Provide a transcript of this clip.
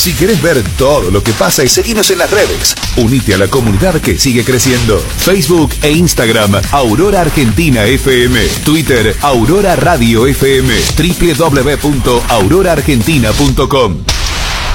Si querés ver todo lo que pasa, seguinos en las redes. Unite a la comunidad que sigue creciendo. Facebook e Instagram, Aurora Argentina FM. Twitter, Aurora Radio FM. www.auroraargentina.com.